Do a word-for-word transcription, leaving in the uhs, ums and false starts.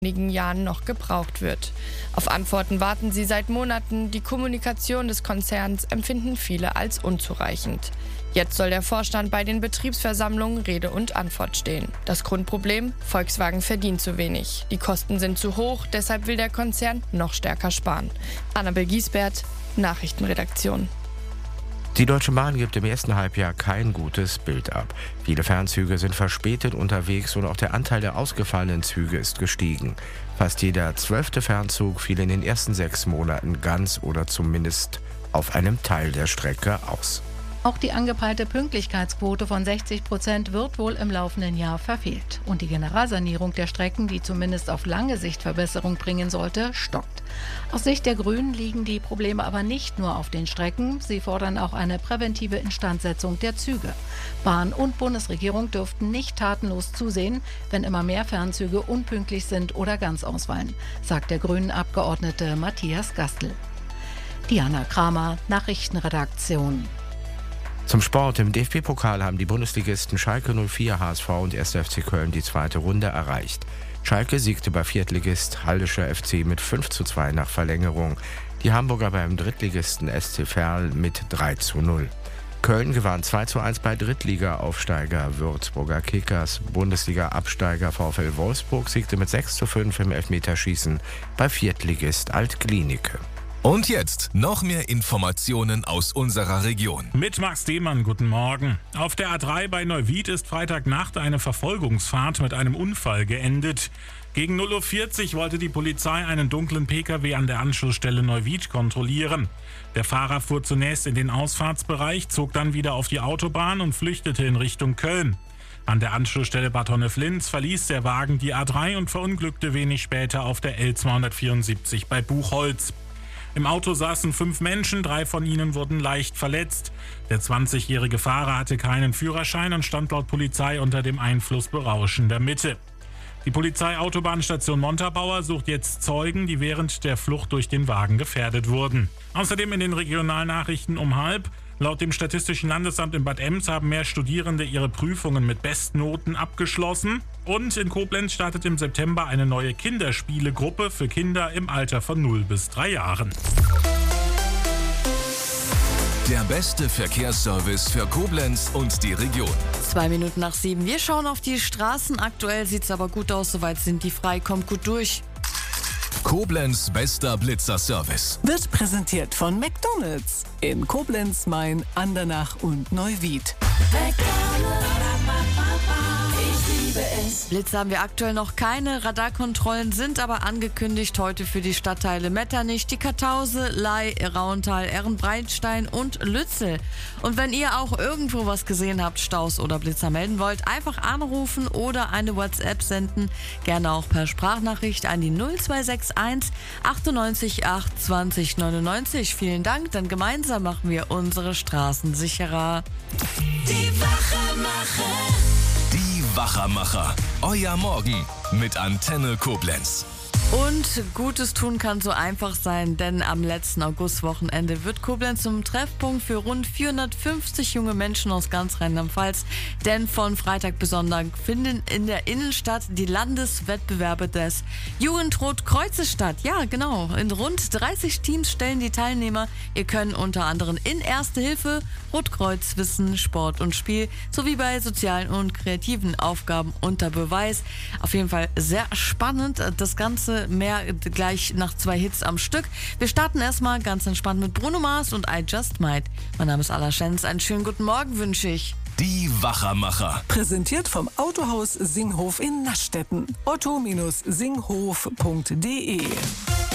einigen Jahren noch gebraucht wird. Auf Antworten warten sie seit Monaten. Die Kommunikation des Konzerns empfinden viele als unzureichend. Jetzt soll der Vorstand bei den Betriebsversammlungen Rede und Antwort stehen. Das Grundproblem: Volkswagen verdient zu wenig. Die Kosten sind zu hoch, deshalb will der Konzern noch stärker sparen. Annabel Giesbert, Nachrichtenredaktion. Die Deutsche Bahn gibt im ersten Halbjahr kein gutes Bild ab. Viele Fernzüge sind verspätet unterwegs und auch der Anteil der ausgefallenen Züge ist gestiegen. Fast jeder zwölfte Fernzug fiel in den ersten sechs Monaten ganz oder zumindest auf einem Teil der Strecke aus. Auch die angepeilte Pünktlichkeitsquote von sechzig Prozent wird wohl im laufenden Jahr verfehlt. Und die Generalsanierung der Strecken, die zumindest auf lange Sicht Verbesserung bringen sollte, stockt. Aus Sicht der Grünen liegen die Probleme aber nicht nur auf den Strecken. Sie fordern auch eine präventive Instandsetzung der Züge. Bahn und Bundesregierung dürften nicht tatenlos zusehen, wenn immer mehr Fernzüge unpünktlich sind oder ganz ausfallen, sagt der Grünen-Abgeordnete Matthias Gastl. Diana Kramer, Nachrichtenredaktion. Zum Sport. Im D F B-Pokal haben die Bundesligisten Schalke null vier, H S V und erster F C Köln die zweite Runde erreicht. Schalke siegte bei Viertligist Haldescher F C mit fünf zu zwei nach Verlängerung. Die Hamburger beim Drittligisten S C Verl mit drei zu null. Köln gewann zwei zu eins bei Drittliga-Aufsteiger Würzburger Kickers. Bundesliga-Absteiger VfL Wolfsburg siegte mit sechs zu fünf im Elfmeterschießen bei Viertligist Alt-Glienicke. Und jetzt noch mehr Informationen aus unserer Region. Mit Max Demann, guten Morgen. Auf der A drei bei Neuwied ist Freitagnacht eine Verfolgungsfahrt mit einem Unfall geendet. Gegen null Uhr vierzig wollte die Polizei einen dunklen Pkw an der Anschlussstelle Neuwied kontrollieren. Der Fahrer fuhr zunächst in den Ausfahrtsbereich, zog dann wieder auf die Autobahn und flüchtete in Richtung Köln. An der Anschlussstelle Bad Honnef-Linz verließ der Wagen die A drei und verunglückte wenig später auf der L zweihundertvierundsiebzig bei Buchholz. Im Auto saßen fünf Menschen, drei von ihnen wurden leicht verletzt. Der zwanzigjährige Fahrer hatte keinen Führerschein und stand laut Polizei unter dem Einfluss berauschender Mittel. Die Polizeiautobahnstation Montabaur sucht jetzt Zeugen, die während der Flucht durch den Wagen gefährdet wurden. Außerdem in den Regionalnachrichten um halb. Laut dem Statistischen Landesamt in Bad Ems haben mehr Studierende ihre Prüfungen mit Bestnoten abgeschlossen. Und in Koblenz startet im September eine neue Kinderspielegruppe für Kinder im Alter von null bis drei Jahren. Der beste Verkehrsservice für Koblenz und die Region. Zwei Minuten nach sieben. Wir schauen auf die Straßen. Aktuell sieht es aber gut aus. Soweit sind die frei. Kommt gut durch. Koblenz bester Blitzer-Service. Wird präsentiert von McDonald's in Koblenz, Main, Andernach und Neuwied. Blitze haben wir aktuell noch keine. Radarkontrollen sind aber angekündigt heute für die Stadtteile Metternich, die Kartause, Ley, Rauntal, Ehrenbreitstein und Lützel. Und wenn ihr auch irgendwo was gesehen habt, Staus oder Blitzer melden wollt, einfach anrufen oder eine WhatsApp senden. Gerne auch per Sprachnachricht an die null zwei sechs eins achtundneunzig acht zwanzig neunundneunzig. Vielen Dank, denn gemeinsam machen wir unsere Straßen sicherer. Die Wachermacher. Die Wachermacher. Euer Morgen mit Antenne Koblenz. Und Gutes tun kann so einfach sein, denn am letzten Augustwochenende wird Koblenz zum Treffpunkt für rund vierhundertfünfzig junge Menschen aus ganz Rheinland-Pfalz. Denn von Freitag bis Sonntag finden in der Innenstadt die Landeswettbewerbe des Jugendrotkreuzes statt. Ja, genau. In rund dreißig Teams stellen die Teilnehmer ihr Können unter anderem in Erste Hilfe, Rotkreuz, Wissen, Sport und Spiel sowie bei sozialen und kreativen Aufgaben unter Beweis. Auf jeden Fall sehr spannend. Das Ganze mehr gleich nach zwei Hits am Stück. Wir starten erstmal ganz entspannt mit Bruno Mars und I Just Might. Mein Name ist Alla Schenz. Einen schönen guten Morgen wünsche ich. Die Wachermacher. Präsentiert vom Autohaus Singhof in Naschstetten. otto Bindestrich singhof punkt de